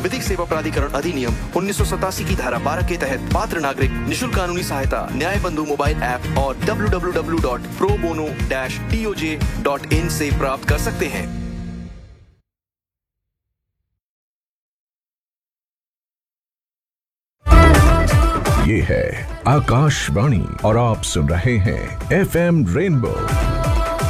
विधिक सेवा प्राधिकरण अधिनियम 1987 की धारा 12 के तहत पात्र नागरिक निशुल्क कानूनी सहायता न्याय बंधु मोबाइल ऐप और www.probono-toj.in से प्राप्त कर सकते हैं। ये है आकाशवाणी और आप सुन रहे हैं FM रेनबो